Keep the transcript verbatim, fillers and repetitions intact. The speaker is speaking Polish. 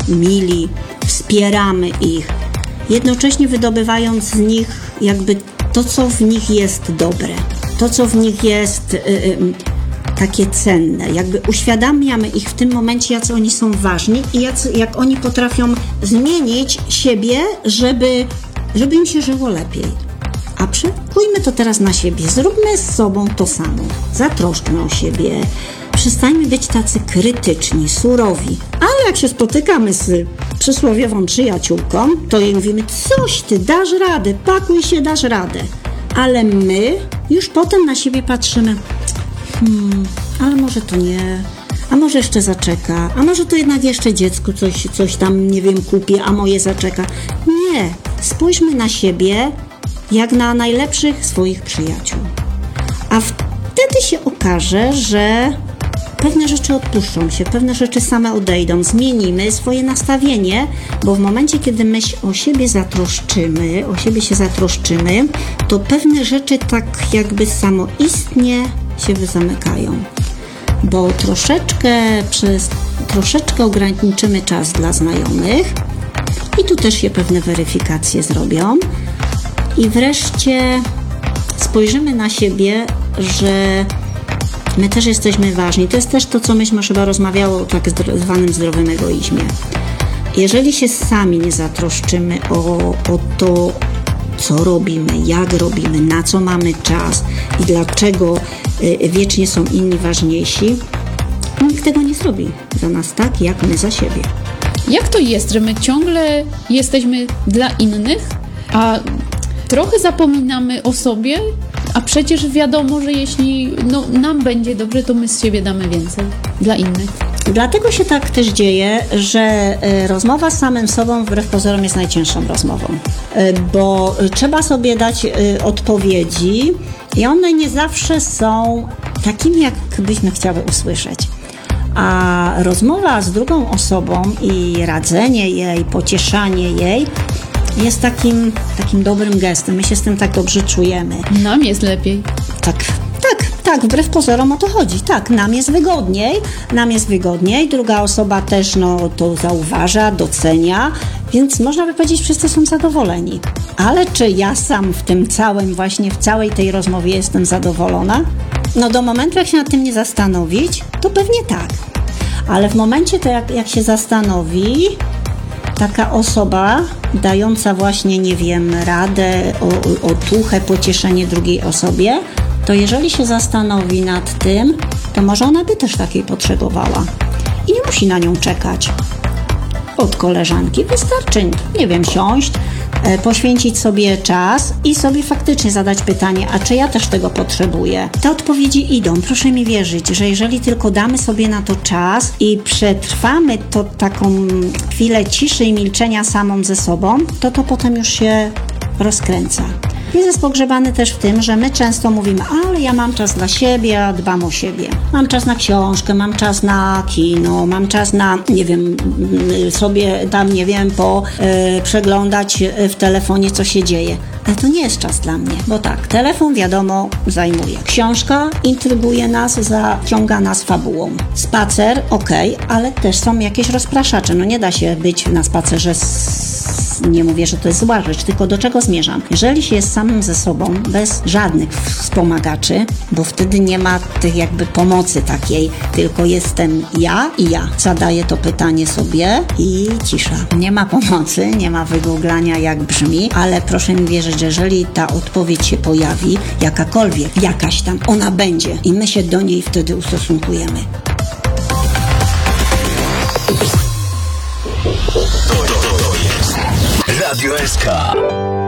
mili, wspieramy ich, jednocześnie wydobywając z nich jakby to, co w nich jest dobre, to, co w nich jest y, y, takie cenne. Jakby uświadamiamy ich w tym momencie, jacy oni są ważni i jacy, jak oni potrafią zmienić siebie, żeby, żeby im się żyło lepiej. A przekujmy to teraz na siebie. Zróbmy z sobą to samo. Zatroszczmy o siebie. Przestańmy być tacy krytyczni, surowi. Ale jak się spotykamy z przysłowiową przyjaciółką, to jej mówimy, coś ty, dasz radę, pakuj się, dasz radę. Ale my już potem na siebie patrzymy, hmm, ale może to nie, a może jeszcze zaczeka, a może to jednak jeszcze dziecku coś, coś tam, nie wiem, kupię, a moje zaczeka. Nie, spójrzmy na siebie jak na najlepszych swoich przyjaciół. A wtedy się okaże, że pewne rzeczy odpuszczą się, pewne rzeczy same odejdą, zmienimy swoje nastawienie, bo w momencie, kiedy my o siebie zatroszczymy, o siebie się zatroszczymy, to pewne rzeczy tak jakby samoistnie się wyzamykają. Bo troszeczkę przez, troszeczkę ograniczymy czas dla znajomych i tu też się pewne weryfikacje zrobią. I wreszcie spojrzymy na siebie, że my też jesteśmy ważni. To jest też to, co myśmy chyba rozmawiały o tak zwanym zdrowym egoizmie. Jeżeli się sami nie zatroszczymy o, o to, co robimy, jak robimy, na co mamy czas i dlaczego y, wiecznie są inni ważniejsi, nikt tego nie zrobi za nas tak, jak my za siebie. Jak to jest, że my ciągle jesteśmy dla innych, a trochę zapominamy o sobie, a przecież wiadomo, że jeśli no, nam będzie dobrze, to my z siebie damy więcej dla innych. Dlatego się tak też dzieje, że rozmowa z samym sobą wbrew pozorom jest najcięższą rozmową, bo trzeba sobie dać odpowiedzi i one nie zawsze są takimi, jak byśmy chciały usłyszeć. A rozmowa z drugą osobą i radzenie jej, pocieszanie jej jest takim, takim dobrym gestem. My się z tym tak dobrze czujemy. Nam jest lepiej. Tak, tak, tak, wbrew pozorom o to chodzi. Tak, nam jest wygodniej, nam jest wygodniej, druga osoba też no, to zauważa, docenia, więc można by powiedzieć, wszyscy są zadowoleni. Ale czy ja sam w tym całym, właśnie w całej tej rozmowie jestem zadowolona? No do momentu, jak się nad tym nie zastanowić, to pewnie tak. Ale w momencie, to jak, jak się zastanowi, taka osoba dająca właśnie, nie wiem, radę, o, otuchę, pocieszenie drugiej osobie, to jeżeli się zastanowi nad tym, to może ona by też takiej potrzebowała. I nie musi na nią czekać. Od koleżanki wystarczy, nie wiem, siąść, e, poświęcić sobie czas i sobie faktycznie zadać pytanie, a czy ja też tego potrzebuję? Te odpowiedzi idą. Proszę mi wierzyć, że jeżeli tylko damy sobie na to czas i przetrwamy to taką chwilę ciszy i milczenia samą ze sobą, to to potem już się rozkręca. Jest pogrzebany też w tym, że my często mówimy, ale ja mam czas dla siebie, ja dbam o siebie. Mam czas na książkę, mam czas na kino, mam czas na, nie wiem, sobie tam, nie wiem, po e, przeglądać w telefonie, co się dzieje. Ale to nie jest czas dla mnie, bo tak, telefon wiadomo zajmuje. Książka intryguje nas, zaciąga nas fabułą. Spacer, okej, okay, ale też są jakieś rozpraszacze. No nie da się być na spacerze z... Nie mówię, że to jest zła rzecz, tylko do czego zmierzam? Jeżeli się jest samym ze sobą, bez żadnych wspomagaczy, bo wtedy nie ma tych jakby pomocy takiej, tylko jestem ja i ja. Zadaję to pytanie sobie i cisza. Nie ma pomocy, nie ma wygooglania, jak brzmi, ale proszę mi wierzyć, że jeżeli ta odpowiedź się pojawi, jakakolwiek, jakaś tam, ona będzie i my się do niej wtedy ustosunkujemy. Radio S K.